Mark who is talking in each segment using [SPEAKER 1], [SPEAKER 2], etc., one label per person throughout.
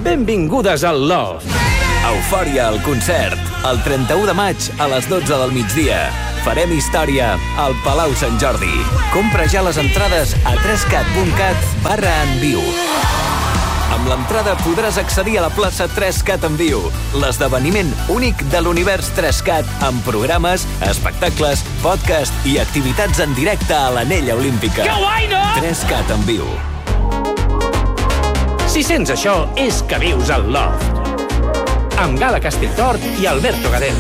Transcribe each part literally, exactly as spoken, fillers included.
[SPEAKER 1] Benvingudes al Love.
[SPEAKER 2] Eufòria al concert. El trenta-u de maig a les dotze del migdia. Farem història al Palau Sant Jordi. Compra ja les entrades a trescat punt cat barra en viu. Amb l'entrada podràs accedir a la plaça trescat en viu, l'esdeveniment únic de l'univers trescat amb programes, espectacles, podcast i activitats en directe a l'Anella Olímpica.
[SPEAKER 1] Que guai, no?
[SPEAKER 2] trescat en viu.
[SPEAKER 1] Si sents això, és que vius al Loft. Amb Gala Castelltort i Alberto Gadel.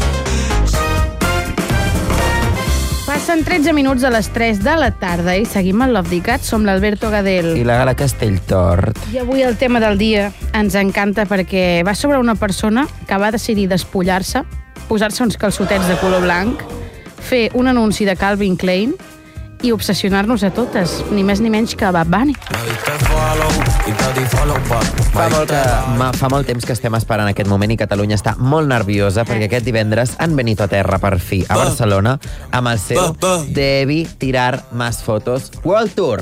[SPEAKER 3] Passen tretze minuts a les tres de la tarda i seguim al Love Dicat. Som l'Alberto Gadel.
[SPEAKER 4] I la Gala Castelltort.
[SPEAKER 3] I avui el tema del dia ens encanta perquè va sobre una persona que va decidir despullar-se, posar-se uns calçotets de color blanc, fer un anunci de Calvin Klein i obsessionar-nos a totes, ni més ni menys que Bad Bunny.
[SPEAKER 4] Fa molt, que, ma, fa molt temps que estem esperant aquest moment i Catalunya està molt nerviosa perquè aquest divendres han venit a terra per fi a Barcelona amb el seu Devi Tirar Más Fotos World Tour.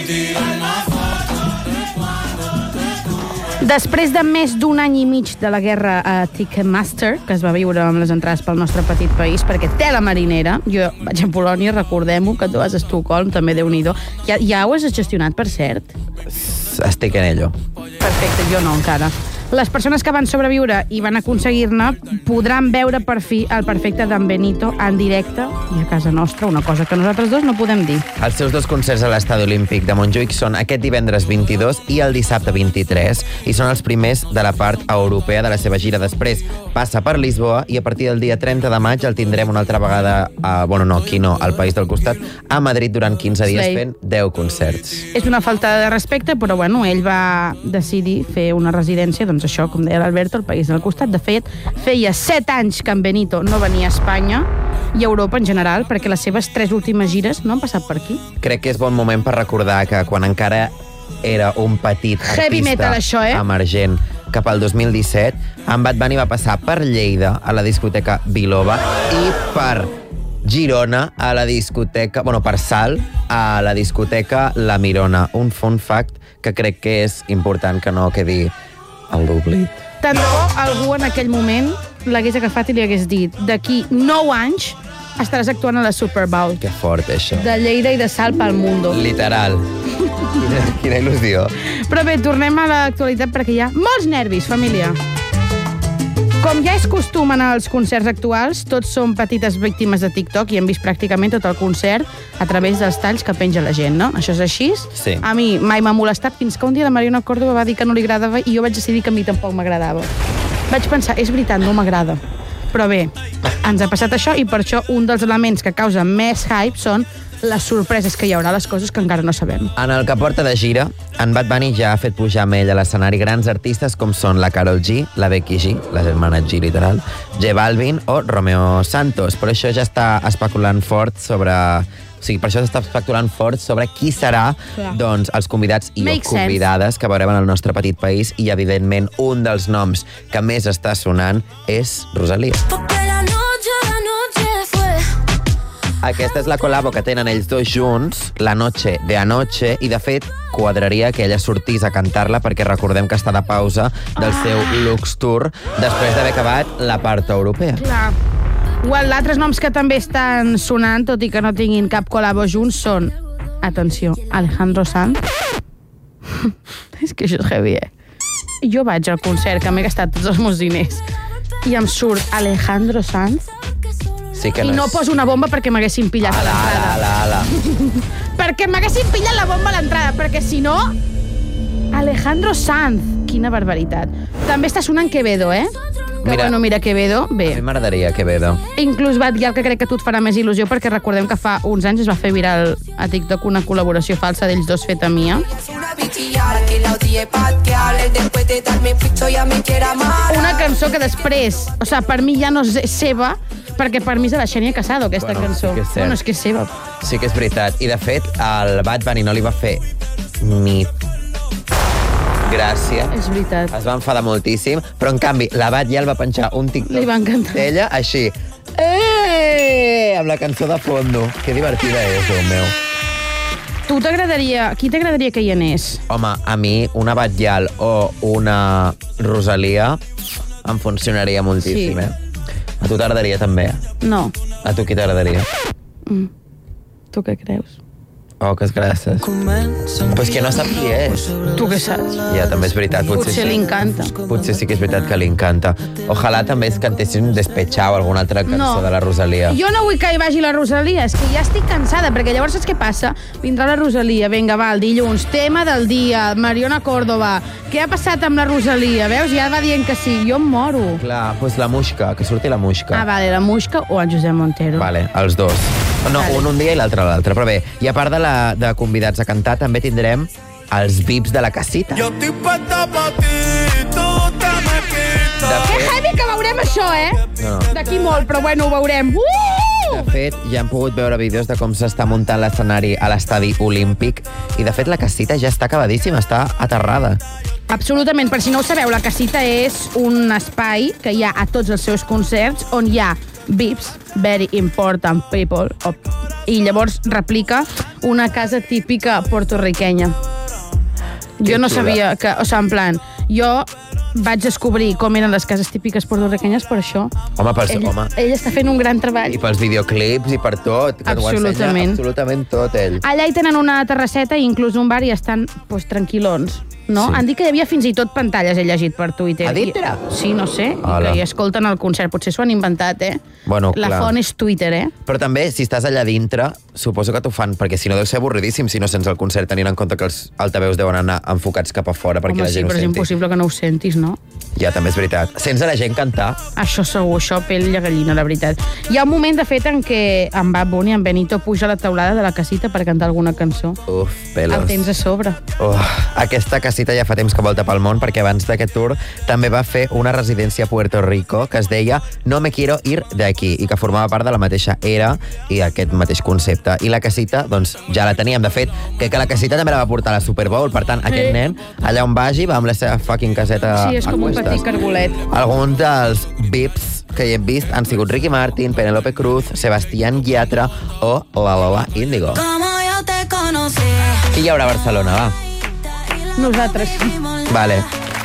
[SPEAKER 3] Després de més d'un any i mig de la guerra a Ticketmaster, que es va viure amb les entrades pel nostre petit país, perquè tela marinera, jo vaig a Polònia, recordem-ho, que tu vas a Estocolm, també Déu-n'hi-do. Ja, ja ho has gestionat, per cert?
[SPEAKER 4] Estic en ello.
[SPEAKER 3] Perfecte, jo no encara. Les persones que van sobreviure i van aconseguir-ne podran veure per fi el perfecte d'en Benito en directe i a casa nostra, una cosa que nosaltres dos no podem dir.
[SPEAKER 4] Els seus dos concerts a l'Estadi Olímpic de Montjuïc són aquest divendres vint-i-dos i el dissabte vint-i-tres i són els primers de la part europea de la seva gira. Després passa per Lisboa i a partir del dia trenta de maig el tindrem una altra vegada, a, bueno, no, aquí no, al país del costat, a Madrid durant quinze dies
[SPEAKER 3] Slave.
[SPEAKER 4] fent deu concerts.
[SPEAKER 3] És una falta de respecte, però bueno, ell va decidir fer una residència, doncs això, com deia l'Alberto, al país del costat. De fet, feia set anys que en Benito no venia a Espanya i a Europa en general, perquè les seves tres últimes gires no han passat per aquí.
[SPEAKER 4] Crec que és bon moment per recordar que quan encara era un petit
[SPEAKER 3] Heavy
[SPEAKER 4] artista
[SPEAKER 3] metal, això, eh?
[SPEAKER 4] emergent cap al dos mil disset, en Bad Bunny va passar per Lleida a la discoteca Biloba i per Girona a la discoteca, bueno, per Salt a la discoteca La Mirona. Un fun fact que crec que és important que no quedi a l'oblit.
[SPEAKER 3] Tant de bo algú en aquell moment l'hagués agafat i li hagués dit d'aquí nou anys estaràs actuant a la Super Bowl.
[SPEAKER 4] Que fort, això.
[SPEAKER 3] De Lleida i de Salt pel mundo.
[SPEAKER 4] Literal. Quina, quina il·lusió.
[SPEAKER 3] Però bé, tornem a l'actualitat perquè hi ha molts nervis, família. Com ja és costum en els concerts actuals, tots són petites víctimes de TikTok i hem vist pràcticament tot el concert a través dels talls que penja la gent, no? Això és així?
[SPEAKER 4] Sí.
[SPEAKER 3] A mi mai m'ha molestat fins que un dia la Mariona Córdoba va dir que no li agradava i jo vaig decidir que a mi tampoc m'agradava. Vaig pensar, és veritat, no m'agrada. Però bé, ens ha passat això i per això un dels elements que causa més hype són les sorpreses que hi haurà, les coses que encara no sabem.
[SPEAKER 4] En el que porta de gira, en Bad Bunny ja ha fet pujar amb ell a l'escenari grans artistes com són la Karol G, la Becky G, la germana G literal, J Balvin o Romeo Santos. Per això ja està especulant fort sobre... O sigui, per això s'està especulant fort sobre qui serà doncs, els convidats i
[SPEAKER 3] Makes
[SPEAKER 4] convidades que veurem en el nostre petit país i, evidentment, un dels noms que més està sonant és Rosalía. Aquesta és la col·labo que tenen ells dos junts, La Noche de Anoche, i de fet quadraria que ella sortís a cantar-la perquè recordem que està de pausa del seu Lux Tour després d'haver acabat la part europea.
[SPEAKER 3] Clar. Igual, altres noms que també estan sonant, tot i que no tinguin cap col·labo junts, són, atenció, Alejandro Sanz. És que això és heavy, eh? Jo vaig al concert, que m'he gastat tots els meus diners, i em surt Alejandro Sanz,
[SPEAKER 4] Sí que
[SPEAKER 3] i no
[SPEAKER 4] és...
[SPEAKER 3] poso una bomba perquè m'haguessin pillat a
[SPEAKER 4] Ala,
[SPEAKER 3] l'entrada.
[SPEAKER 4] ala, ala, ala.
[SPEAKER 3] Perquè m'haguessin pillat la bomba a l'entrada, perquè si no... Alejandro Sanz, quina barbaritat. També està sonant Quevedo, eh? Que
[SPEAKER 4] Mira,
[SPEAKER 3] bueno, mira, Quevedo,
[SPEAKER 4] A mi
[SPEAKER 3] bé.
[SPEAKER 4] m'agradaria Quevedo.
[SPEAKER 3] Inclús va dir el que crec que a tu et farà més il·lusió, perquè recordem que fa uns anys es va fer viral a TikTok una col·laboració falsa d'ells dos feta mia. Una cançó que després, o sigui, per mi ja no és seva, perquè per mi és de la Xènia Casado, aquesta
[SPEAKER 4] Bueno,
[SPEAKER 3] cançó.
[SPEAKER 4] sí que és cert.
[SPEAKER 3] Bueno, és que és seva.
[SPEAKER 4] Sí que és veritat. I, de fet, el Bad Bunny no li va fer ni gràcia.
[SPEAKER 3] És veritat.
[SPEAKER 4] Es va enfadar moltíssim, però en canvi la Bat ja el va penjar un TikTok
[SPEAKER 3] Li va encantar.
[SPEAKER 4] d'ella així, eh! amb la cançó de fondo. Que divertida és, Déu meu.
[SPEAKER 3] tu t'agradaria... Qui t'agradaria que hi anés?
[SPEAKER 4] Home, a mi una Batllal o una Rosalia em funcionaria moltíssim,
[SPEAKER 3] Sí.
[SPEAKER 4] eh? A tu t'agradaria també?
[SPEAKER 3] No.
[SPEAKER 4] A tu qui t'agradaria?
[SPEAKER 3] Mm. Tu què creus?
[SPEAKER 4] Oh, que gràcies. Però és que no sap qui és.
[SPEAKER 3] Tu què saps?
[SPEAKER 4] Ja, també és veritat. Potser,
[SPEAKER 3] Potser li encanta.
[SPEAKER 4] Potser sí que és veritat que li encanta. Ojalà també es cantessin Despechao o alguna altra cançó
[SPEAKER 3] No.
[SPEAKER 4] de la Rosalia.
[SPEAKER 3] Jo no vull que hi vagi la Rosalia, és que ja estic cansada, perquè llavors saps què passa? Vindrà la Rosalia, vinga, va, el dilluns, tema del dia, Mariona Córdoba, què ha passat amb la Rosalia? Veus? Ja va dient que sí, jo em moro.
[SPEAKER 4] Clar, doncs la Muixca, que surti la Muixca.
[SPEAKER 3] Ah, vale, la Muixca o en Josep Montero.
[SPEAKER 4] Vale, els dos. No,
[SPEAKER 3] Vale.
[SPEAKER 4] un un dia i l'altre l'altre. Però bé, i a part de, la, de convidats a cantar, també tindrem els V I Ps de la casita.
[SPEAKER 5] Yo estoy puesta pa' ti, tú te me quitas.
[SPEAKER 4] De
[SPEAKER 3] Que
[SPEAKER 4] fet,
[SPEAKER 3] heavy que veurem això, eh?
[SPEAKER 4] No, no.
[SPEAKER 3] D'aquí molt, però bueno, ho veurem. Uh!
[SPEAKER 4] de fet, ja hem pogut veure vídeos de com s'està muntant l'escenari a l'estadi olímpic i, de fet, la casita ja està acabadíssima, està aterrada.
[SPEAKER 3] Absolutament, per si no ho sabeu, la casita és un espai que hi ha a tots els seus concerts on hi ha V I Ps, Very Important People, i llavors replica una casa típica portorriquenya.
[SPEAKER 4] Que
[SPEAKER 3] Jo no
[SPEAKER 4] xula.
[SPEAKER 3] sabia que... O sigui, en plan, jo vaig descobrir com eren les cases típiques portorriquenyes per això.
[SPEAKER 4] Home, per
[SPEAKER 3] Ell,
[SPEAKER 4] home.
[SPEAKER 3] ell està fent un gran treball.
[SPEAKER 4] I pels videoclips i per tot. Que t'ho ensenya
[SPEAKER 3] Absolutament.
[SPEAKER 4] absolutament tot, ell.
[SPEAKER 3] Allà hi tenen una terrasseta i inclús un bar i estan pues, tranquil·lons. No?
[SPEAKER 4] Sí.
[SPEAKER 3] Han dit que hi havia fins i tot pantalles, he llegit per Twitter.
[SPEAKER 4] A dintre?
[SPEAKER 3] I- Sí, no sé, i
[SPEAKER 4] Hola.
[SPEAKER 3] que hi escolten el concert. Potser s'ho han inventat, eh?
[SPEAKER 4] Bueno,
[SPEAKER 3] La
[SPEAKER 4] clar.
[SPEAKER 3] font és Twitter, eh?
[SPEAKER 4] Però també, si estàs allà dintre, suposo que t'ho fan, perquè si no deu ser avorridíssim si no sents el concert, tenint en compte que els altaveus deuen anar enfocats cap a fora perquè
[SPEAKER 3] Home,
[SPEAKER 4] la
[SPEAKER 3] sí,
[SPEAKER 4] gent
[SPEAKER 3] però
[SPEAKER 4] ho
[SPEAKER 3] és
[SPEAKER 4] senti.
[SPEAKER 3] impossible que no ho sentis, no?
[SPEAKER 4] Ja, també és veritat. Sents a la gent cantar?
[SPEAKER 3] Això segur, això pell de gallina, la veritat. Hi ha un moment, de fet, en què en Bad Bunny, en Benito, puja a la teulada de la casita per cantar alguna cançó.
[SPEAKER 4] Uf, pelos.
[SPEAKER 3] El tens a sobre.
[SPEAKER 4] Oh, aquesta casita ja fa temps que volta pel món, perquè abans d'aquest tour també va fer una residència a Puerto Rico que es deia No me quiero ir de aquí, i que formava part de la mateixa era i aquest mateix concepte. I la casita, doncs, ja la teníem. De fet, crec que la casita també la va portar a la Super Bowl, per tant, aquest
[SPEAKER 3] Sí.
[SPEAKER 4] nen, allà on vagi, va amb la seva fucking caseta
[SPEAKER 3] Sí, és
[SPEAKER 4] a
[SPEAKER 3] com un
[SPEAKER 4] cuestes.
[SPEAKER 3] petit cargolet.
[SPEAKER 4] Alguns dels V I Ps que hi hem vist han sigut Ricky Martin, Penélope Cruz, Sebastián Yatra o la Lola Índigo.
[SPEAKER 6] Como yo te conocí.
[SPEAKER 4] Qui hi haurà a Barcelona, va?
[SPEAKER 3] Nosaltres.
[SPEAKER 4] Vale.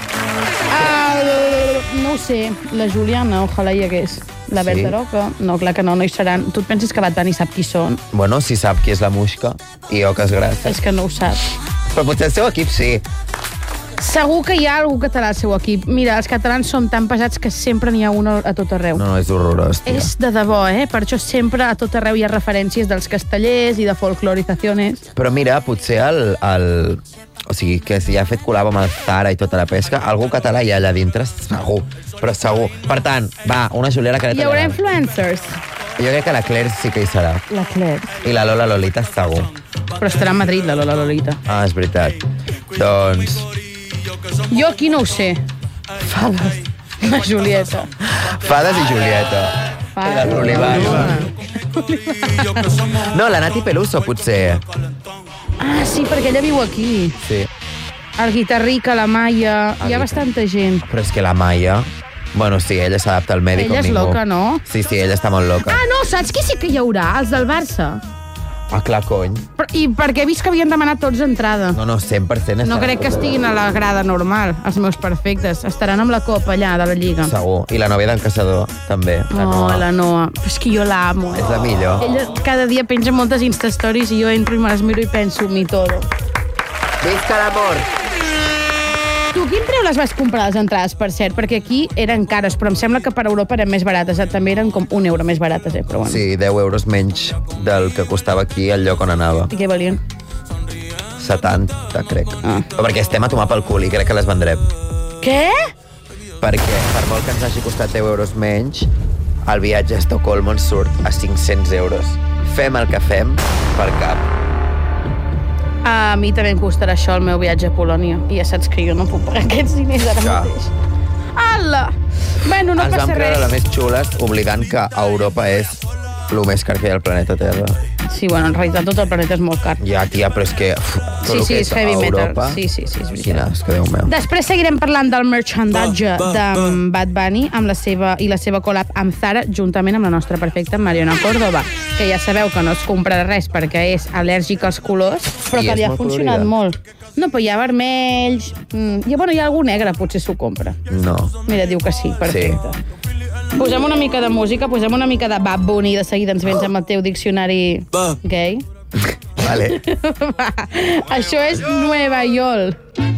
[SPEAKER 3] Ah, no ho sé, la Juliana, ojalà hi hagués. La Berta
[SPEAKER 4] Sí?
[SPEAKER 3] Roca, no, clar que no, no hi seran. Tu et penses que Bad Bunny sap qui són?
[SPEAKER 4] Bueno, si sap qui és la Muixca, i jo que és gràcies.
[SPEAKER 3] És que no ho sap.
[SPEAKER 4] Però potser el seu equip sí.
[SPEAKER 3] Segur que hi ha algú català al seu equip. Mira, els catalans som tan pesats que sempre n'hi ha un a tot arreu.
[SPEAKER 4] No, no, és horrorós, tia.
[SPEAKER 3] És de debò, eh? Per això sempre a tot arreu hi ha referències dels castellers i de folclorizaciones.
[SPEAKER 4] Però mira, potser el, el... O sigui, que si ha fet col·labo amb el Zara i tota la pesca, algú català hi ha allà dintre, segur. Però segur. Per tant, va, una Juliana Careta.
[SPEAKER 3] Hi haurà
[SPEAKER 4] Leal.
[SPEAKER 3] influencers.
[SPEAKER 4] Jo crec que la Claire sí que hi serà.
[SPEAKER 3] La Claire.
[SPEAKER 4] I la Lola Lolita segur.
[SPEAKER 3] Però estarà a Madrid, la Lola Lolita.
[SPEAKER 4] Ah, és veritat. Doncs...
[SPEAKER 3] Jo aquí no ho sé.
[SPEAKER 4] Fades.
[SPEAKER 3] La Julieta.
[SPEAKER 4] Fades i Julieta. I la Rulibana. No, la Nati Peluso, potser.
[SPEAKER 3] Ah, sí, perquè ella viu aquí.
[SPEAKER 4] Sí.
[SPEAKER 3] El Guitarrica, la Maia... Hi ha bastanta gent.
[SPEAKER 4] Però és que la Maia... Bueno, sí, ella s'adapta al medi
[SPEAKER 3] Ella
[SPEAKER 4] com
[SPEAKER 3] és
[SPEAKER 4] ningú.
[SPEAKER 3] loca, no?
[SPEAKER 4] Sí, sí, ella està molt loca.
[SPEAKER 3] Ah, no, saps qui sí que hi haurà? Els del Barça.
[SPEAKER 4] Ah, clar, cony.
[SPEAKER 3] Però, I perquè he vist que havien demanat tots entrada.
[SPEAKER 4] No, no, cent per cent
[SPEAKER 3] No
[SPEAKER 4] estarà
[SPEAKER 3] crec que
[SPEAKER 4] tota.
[SPEAKER 3] estiguin a la grada normal, els meus perfectes. Estaran amb la copa allà de la Lliga.
[SPEAKER 4] Segur. I la nòvia d'en Caçador, també. La
[SPEAKER 3] Oh,
[SPEAKER 4] Noa.
[SPEAKER 3] la Noa. Però és que jo l'amo.
[SPEAKER 4] És la millor.
[SPEAKER 3] Ella cada dia penja moltes Insta-stories i jo entro i me les miro i penso, mi todo.
[SPEAKER 4] Visca l'amor!
[SPEAKER 3] Tu, quin preu les vas comprar, les entrades, per cert? Perquè aquí eren cares, però em sembla que per Europa eren més barates. Eh? També eren com un euro més barates, eh? Però bueno.
[SPEAKER 4] Sí, deu euros menys del que costava aquí el lloc on anava.
[SPEAKER 3] I què valien?
[SPEAKER 4] setanta, crec.
[SPEAKER 3] Ah.
[SPEAKER 4] Però perquè estem a tomar pel cul i crec que les vendrem.
[SPEAKER 3] Què?
[SPEAKER 4] Perquè, per molt que ens hagi costat deu euros menys, el viatge a Estocolm ens surt a cinc-cents euros. Fem el que fem per cap.
[SPEAKER 3] A mi també em costarà això el meu viatge a Polònia. I ja saps que jo no puc pagar aquests diners ara
[SPEAKER 4] Ja.
[SPEAKER 3] mateix. Ala! Bueno, no
[SPEAKER 4] Ens vam
[SPEAKER 3] passa
[SPEAKER 4] creure
[SPEAKER 3] res.
[SPEAKER 4] la més xules, oblidant que Europa és el més car que hi ha al planeta Terra.
[SPEAKER 3] Sí, bueno, en realitat tot el planeta és molt car.
[SPEAKER 4] Ja, tia, però és que... Uf,
[SPEAKER 3] Sí, sí, és heavy metal.
[SPEAKER 4] Europa,
[SPEAKER 3] Sí, sí, sí, és veritat.
[SPEAKER 4] Quina, és que Déu meu.
[SPEAKER 3] Després seguirem parlant del merchandatge de Bad Bunny amb la seva, i la seva collab amb Zara, juntament amb la nostra perfecta Mariona Córdoba, que ja sabeu que no es compra res perquè és al·lèrgic als colors, però
[SPEAKER 4] I
[SPEAKER 3] que
[SPEAKER 4] és
[SPEAKER 3] li ha
[SPEAKER 4] molt
[SPEAKER 3] funcionat
[SPEAKER 4] colorida.
[SPEAKER 3] molt. No, però hi ha vermells... Mm, i, bueno, hi ha algú negre, potser s'ho compra.
[SPEAKER 4] No.
[SPEAKER 3] Mira, diu que sí, perfecte. Sí. Posem una mica de música, posem una mica de Bad Bunny, de seguida ens vens amb el teu diccionari gay.
[SPEAKER 4] Vale.
[SPEAKER 3] Va, això és Nueva York.